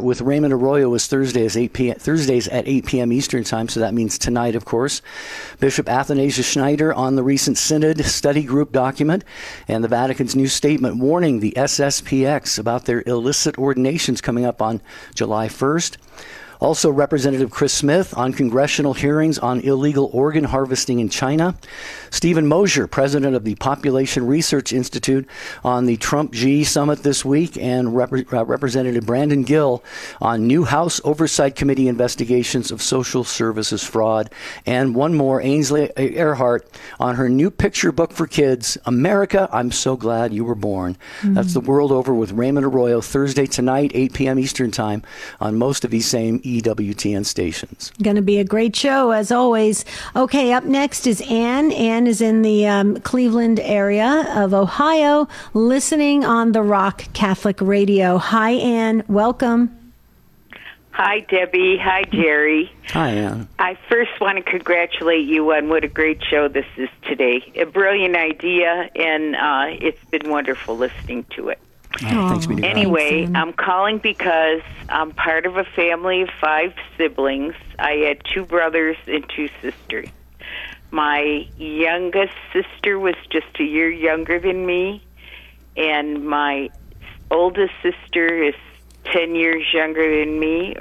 with Raymond Arroyo is Thursdays at 8 p.m. Eastern Time, so that means tonight, of course. Bishop Athanasius Schneider on the recent Synod study group document and the Vatican's new statement warning the SSPX about their illicit ordinations coming up on July 1st. Also, Representative Chris Smith on congressional hearings on illegal organ harvesting in China. Stephen Mosier, president of the Population Research Institute, on the Trump-Xi summit this week. And Representative Brandon Gill on new House Oversight Committee investigations of social services fraud. And one more, Ainsley Earhart, on her new picture book for kids, America, I'm So Glad You Were Born. Mm-hmm. That's The World Over with Raymond Arroyo, Thursday tonight, 8 p.m. Eastern Time, on most of these same EWTN stations. Going to be a great show, as always. Okay, up next is Ann. Ann is in the Cleveland area of Ohio, listening on the Rock Catholic Radio. Hi, Ann. Welcome. Hi, Debbie. Hi, Jerry. Hi, Ann. I first want to congratulate you on what a great show this is today. A brilliant idea, and it's been wonderful listening to it. Thanks, anyway, I'm calling because I'm part of a family of 5 siblings. I had 2 brothers and 2 sisters. My youngest sister was just a year younger than me, and my oldest sister is 10 years younger than me,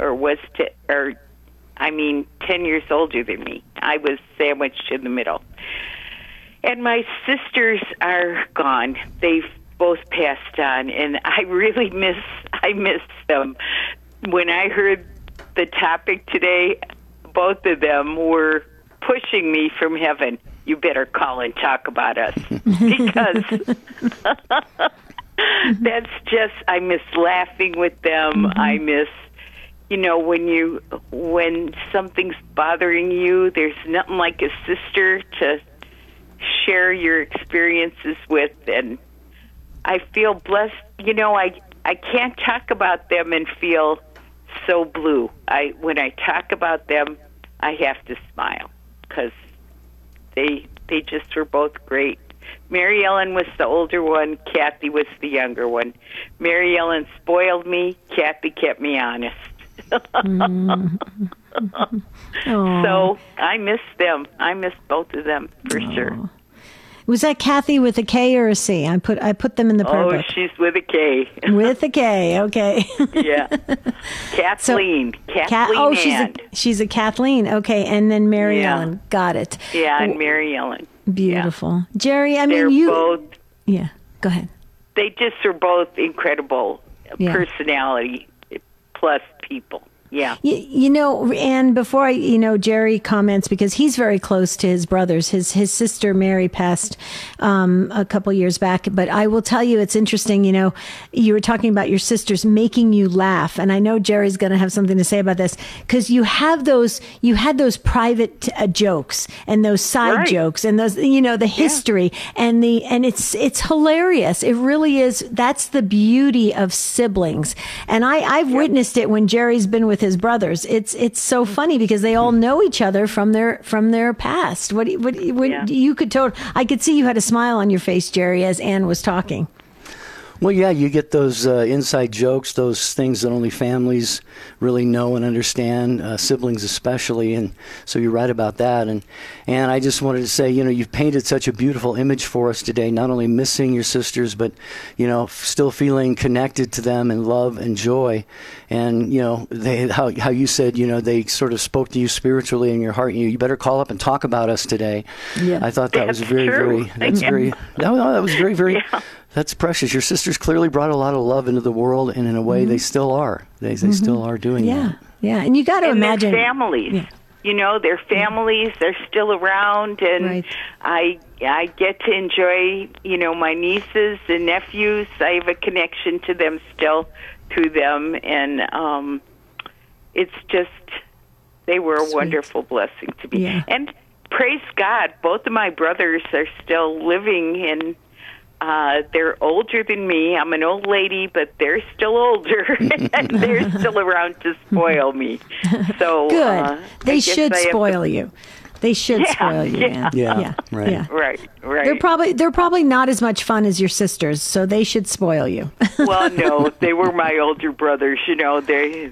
10 years older than me. I was sandwiched in the middle. And my sisters are gone. They've both passed on, and I really miss them. When I heard the topic today, both of them were pushing me from heaven. You better call and talk about us, because that's just, I miss laughing with them. Mm-hmm. I miss, when something's bothering you, there's nothing like a sister to share your experiences with, and I feel blessed. I can't talk about them and feel so blue. When I talk about them, I have to smile because they just were both great. Mary Ellen was the older one. Kathy was the younger one. Mary Ellen spoiled me. Kathy kept me honest. So I miss them. I miss both of them for sure. Was that Kathy with a K or a C? I put them in the prayer book. Oh, she's with a K. With a K, okay. Yeah. Kathleen. She's a Kathleen. Okay, and then Mary Ellen. Got it. Yeah, and Mary Ellen. Beautiful. Yeah. Jerry, They're both. Yeah, go ahead. They just are both incredible personality plus people. Yeah. And before Jerry comments, because he's very close to his brothers. His sister Mary passed a couple years back. But I will tell you, it's interesting. You were talking about your sisters making you laugh, and I know Jerry's going to have something to say about this, because you had those private jokes and those side jokes and those the history and it's hilarious. It really is. That's the beauty of siblings, and I've witnessed it when Jerry's been with his brothers. It's so funny because they all know each other from their past. You could I could see you had a smile on your face, Jerry, as Ann was talking. Well, yeah, you get those inside jokes, those things that only families really know and understand, siblings especially, and so you're right about that. And I just wanted to say, you've painted such a beautiful image for us today, not only missing your sisters, but, still feeling connected to them in love and joy. And, how you said, they sort of spoke to you spiritually in your heart. You better call up and talk about us today. Yeah. I thought that was very, very... Yeah. That's precious. Your sisters clearly brought a lot of love into the world, and in a way, they still are. They still are doing that. Yeah, and you got to imagine their families. Yeah. Their families are still around, and I get to enjoy, my nieces and nephews. I have a connection to them still through them, and it's just they were a wonderful blessing to me. Yeah. And praise God, both of my brothers are still living, and they're older than me. I'm an old lady, but they're still older, and they're still around to spoil me. So good. They should spoil you. They should spoil you. Yeah. Right. They're probably not as much fun as your sisters, so they should spoil you. Well, no, they were my older brothers.